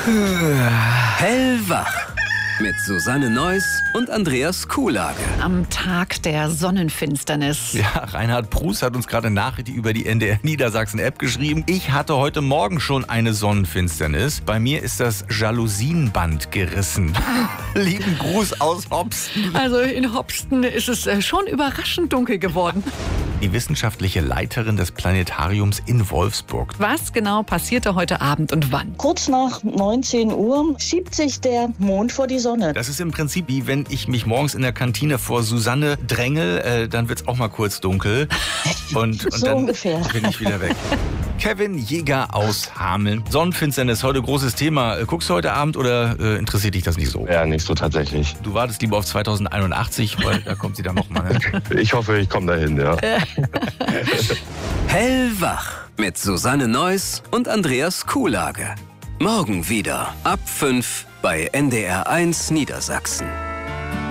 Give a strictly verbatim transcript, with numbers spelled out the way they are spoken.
Hellwach mit Susanne Neuss und Andreas Kuhlage. Am Tag der Sonnenfinsternis. Ja, Reinhard Prus hat uns gerade eine Nachricht über die N D R Niedersachsen-App geschrieben. Ich hatte heute Morgen schon eine Sonnenfinsternis. Bei mir ist das Jalousienband gerissen. Lieben Gruß aus Hopsten. Also in Hopsten ist es äh, schon überraschend dunkel geworden. Die wissenschaftliche Leiterin des Planetariums in Wolfsburg. Was genau passierte heute Abend und wann? Kurz nach neunzehn Uhr schiebt sich der Mond vor die Sonne. Das ist im Prinzip wie wenn ich mich morgens in der Kantine vor Susanne drängel, äh, dann wird's auch mal kurz dunkel. Und, und So dann ungefähr. bin ich wieder weg. Kevin Jäger aus Hameln. Sonnenfinsternis, heute großes Thema. Guckst du heute Abend oder äh, interessiert dich das nicht so? Ja, nicht so tatsächlich. Du wartest lieber auf zweitausendeinundachtzig, weil da kommt sie dann nochmal. Ne? Ich hoffe, ich komme dahin, ja. Hellwach mit Susanne Neuss und Andreas Kuhlage. Morgen wieder ab fünf bei N D R eins Niedersachsen.